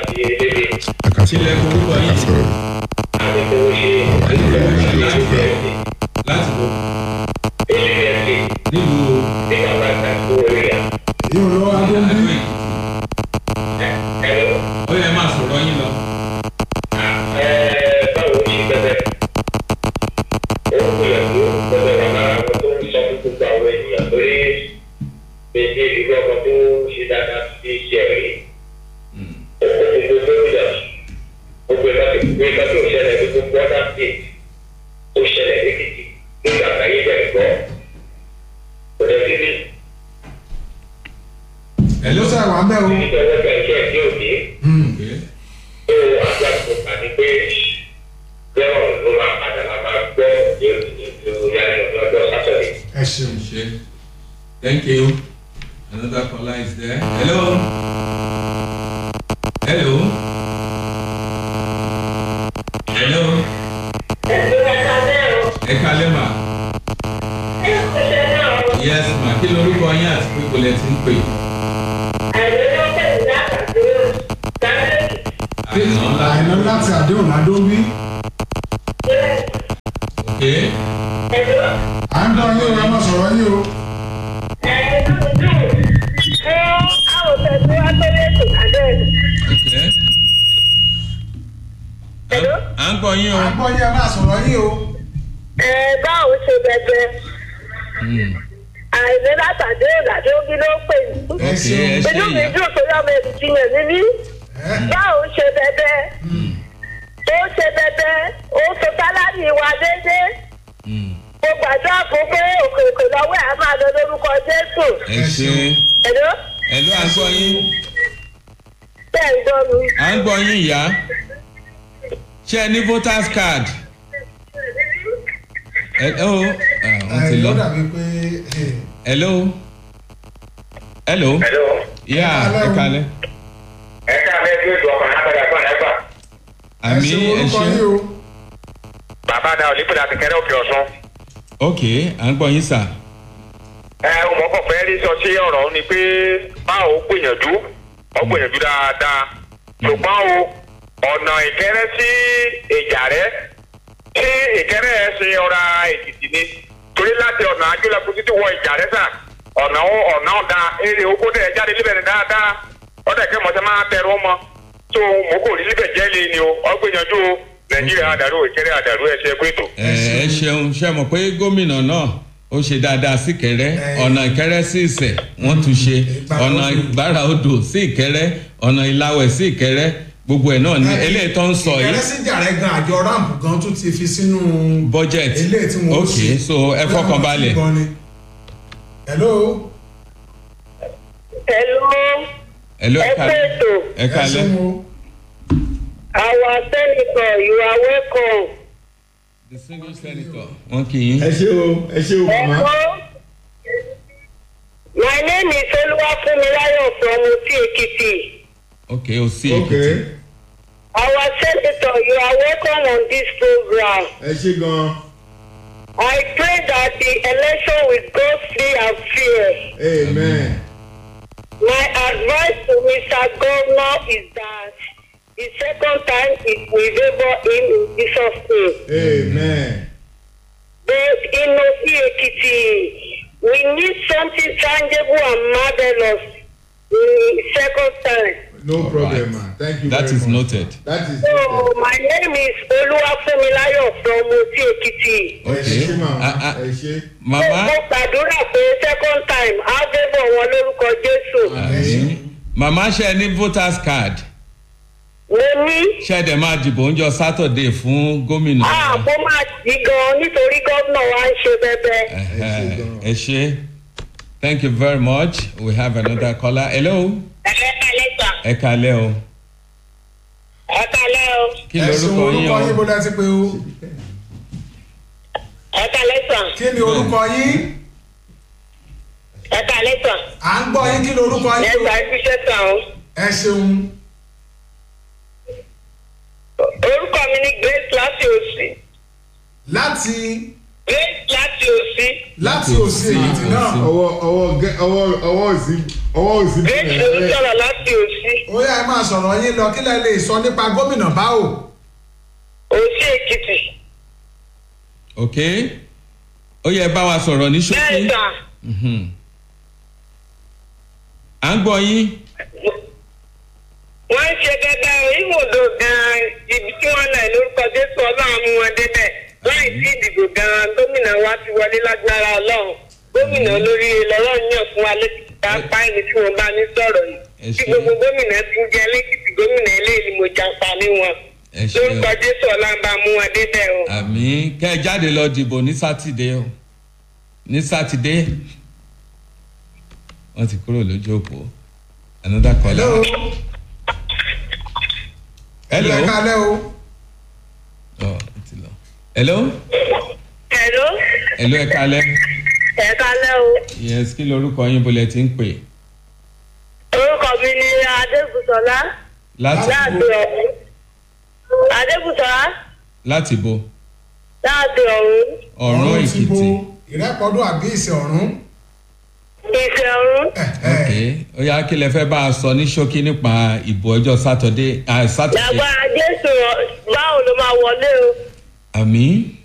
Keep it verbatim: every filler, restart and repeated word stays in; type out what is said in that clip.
láti ilé. Sílẹ̀ orúkọ yìí. Àti tó ṣe láti bẹ̀rẹ̀. Láti bọ̀. Ilé ẹ̀sìn. Nílùú Ní bàbá àtàkù orí à. Yóò lọ adó ń bí. Ẹ̀rọ. ó yẹ máa sọ̀rọ̀ yín lọ. Ẹ báwo ṣe bẹ̀rẹ̀? Ó gbìyànjú gbọ́dọ̀ wà lára àwọn tó ń sọ fún gbogbo àwọn ènìyàn lórí méjì ìlú ọmọ tó ṣe dáadáa sí iṣẹ́ rẹ̀. Ó kò tó gbogbo ìjà. Gbogbo ìgbà tó gbogbo ìgbà tó ṣẹlẹ̀ ní gbogbo ọ̀dà state. Ó ṣẹlẹ̀ lẹ́kìtì nígbà káyé bẹ̀rẹ̀ gbọ́. Kò dẹ̀ sí ní. ẹ ló Sọ àwọn abẹ́ o. Nítorí ọjọ́ iṣẹ́ ìdí òní. Tó àgbà tó kà ní pé lẹ́wọ̀n ló máa padà máa máa gbọ́ ìlú yàrá ọjọ́ sátọ̀dẹ̀. Ẹ ṣeun. ṣe. Thank you. Another caller is there. Hello. Hello. Hello. Ẹ kalẹ́ ma. Yes ma. Kí lorúkọ yín àti pé kò lẹ ti ń pè? Àìná ńlá. Àìná láti àdéhùn ládó ń bí. Okay. À ń dán yín o, ẹ má sọ̀rọ̀ yín o. Okay. Hello? À ń gbọ́ yín o. À ń gbọ́ yín, ẹ má sọ̀rọ̀ yín o. Ẹ báwo ṣe bẹ̀bẹ̀? Àìní látàdé ìlàdé omi ló pè mí. Ẹ ṣeun. ẹ ṣe Inú mi ìyá. dùn pé ọmọ èdè jiyàn ní mí. Báwo ṣe bẹ̀bẹ̀? Ó ṣe bẹ̀bẹ̀, ó fi sálárì wa déédé. Mo gbàdúrà fún pé òkè òkè lọ́wọ́ ẹ̀ á máa lọ lórúkọ Jésù. Ẹ ṣe. Hello? Hello, à ń gbọ́ yín. Bẹ́ẹ̀ ń gbọ́ mi. À ń gbọ́ yín ìyá. Ṣé ẹ ní voters card? Hello. Ah, wọ́n ti lọ. Àìná dàbí pé Hello. Hello. Hello. Yeah, ẹ kalẹ́. Ẹ ká bẹ́ẹ̀ bí oṣù ọkàn lágbàdà fún ẹgbà. ẹ Àmì ṣe ẹ orúkọ ṣe. yín o. Bàbá náà olùpẹ̀lẹ̀ àti kẹrẹ́ òkè ọ̀sán. Ok, à ń gbọ́ yín sà. Ẹ ọmọ ọkọ̀ fẹ́ rí sọ sí ọ̀rọ̀ ni pé báwo ó gbìyànjú ó gbìyànjú dáadáa ṣùgbọ́n o ọ̀nà ìkẹrẹ́ sí ìjà rẹ̀ tí ìkẹrẹ́ ẹ̀ ṣe ọ̀ra Èkìtì ni torí láti ọ̀nà Ajólẹ̀kùn títí wọ ìjà rẹ̀ sà ọ̀nà ọ̀nà ọ̀dà èrè oko dẹ̀ jáde níbẹ̀ ní dáadáa ọ̀dà kẹ́ mọ̀ọ́sẹ́ máa tẹ̀rù ọmọ tó mo kò rí níbẹ̀ jẹ́ lé ni o ó gbìyànjú o Nàìjíríà àdàrú ìkẹrẹ́ àdàrú ẹ̀ ṣe pé tó. Ẹ ẹ ṣeun ṣe mọ̀ pé gómìnà náà ó ṣe dáadáa sí Ìkẹrẹ́ ọ̀nà Ìkẹrẹ́ sí Ìsẹ̀ wọ́n tún ṣe ọ̀nà Ìgbára odò sí Ìkẹrẹ́ ọ̀nà Ìlàwẹ̀ sí Ìkẹrẹ́ gbogbo ẹ̀ náà ní eléyìí tó ń sọ yìí. Ìkẹrẹ́ sí jàrẹ́ gan àjọ ráàmpù gan tún ti fi sínú budget eléyìí tí wọ́n ok so ẹ fọkàn balẹ̀. Hello. Hello? Hello, ẹ Ẹ kalẹ́. pètò. Ẹ kalẹ́. ṣeun o. Our senator, you are welcome. Distinguished senator. Wọ́n kì í. ẹ ṣé o ẹ ṣé o màmá. Hello? My name is Oluwafunmilayo from Oti Ekiti. Ok, o sí ok Èkìtì. Our senator, you are welcome on this program. ẹ ṣé gan. I pray that the election will go free and fair. amen. My advice to Mister Governor is that the second time it will favor him in Jesus' name. amen. But in Oti Ekiti, we need something tangible and marvelous in the second time. no All problem right. ma thank you That very is much. noted. that is So noted. my name is Oluwafunmilayo from Oti Ekiti. ẹ Ok. ṣé màmá Ah, ah. ẹ ṣé. Màmá. Mo gbàdúrà pé second time á favour wọn lórúkọ Jésù. Àmín. Màmá ṣe ẹ ní voters card. Mo ní Ṣé ẹ dẹ̀ máa dìbò ńjọ́ Saturday fún gómìnà? àpò máa di gan nítorí gómìnà wa ń ṣe bẹbẹ. Ẹ̀hẹ́, ẹ ṣé. Thank you very much. We have another caller. Hello. Ẹ kalẹ́ sà. Ẹ kalẹ́ o. Ẹ kalẹ́ o. Kí Ẹ ṣeun lorúkọ yín orúkọ yín bó o? dá sí pé o. Ẹ kalẹ́ sà. Kí ni orúkọ yín? Ẹ kalẹ́ sà. À ń gbọ́ yín, kí ni orúkọ Ẹ yín o? gbà iṣẹ́ sà o. Ẹ ṣeun. Orúkọ mi ni Grace láti Òsì. Láti láti òsì. láti òsì èkìtì náà. ọwọ́ ọwọ́ gẹ- ọwọ́ ọwọ́ òsì ọwọ́ òsì Grace ló ń sọ̀rọ̀ láti òsì. ó yá ẹ máa sọ̀rọ̀ yín lọ kí lẹ lè sọ nípa gómìnà báwo. Òsì Èkìtì. ok ó yẹ bá wa sọ̀rọ̀ ní ṣókí. Bẹ́ẹ̀ sà. Mhm. à ń gbọ́ yín. Wọ́n ń ṣe dandan ìwòdò gan-an ibi tí wọ́n náà lórúkọ Jésù Ọlọ́run mú wọn débẹ̀. Láì sí ìdìbò gan-an gómìnà wa ti wọlé lágbára Ọlọ́run. Gómìnà olórí lọ́rọ̀ yàn fún wa lẹ́kìtì tá a pa ẹni tí wọ́n bá ní sọ̀rọ̀ Ẹ yìí. Tí ṣé. gbogbo gómìnà ti ń jẹ lẹ́kìtì gómìnà eléyìí ni mo jàǹfà ní wọn. ẹ ṣé Lórúkọ o. Jésù Ọlọ́run bá mú wọn débẹ̀ o. àmì kẹ́ ẹ jáde lọ dìbò ní sátidé o ní sátidé wọ́n ti kúrò lójú òpó another caller. hello. hello. ẹ kálẹ́ o. ọ ó ti lọ. hello. Hello. hello ẹ kálẹ́. Ẹ kálẹ́ o. yes kí lorúkọ yín bolẹ̀ ti ń pè. Orúkọ mi ni Adébùsọ̀lá. láti Láti ọ̀run. Adébùsọ̀lá. láti bo Láti ọ̀run. ọ̀run ti bo èkìtì. ìrẹ́pọ̀dún àbí ìsẹ̀ ọ̀run. Ìfẹ́ ọ̀run. ẹ ok ó yá kí lẹ fẹ́ bá a sọ ní ṣókí nípa ìbò ọjọ́ sátọdé ah, sátidé. Lágbára Jésù báwo ló máa wọlé o? àmì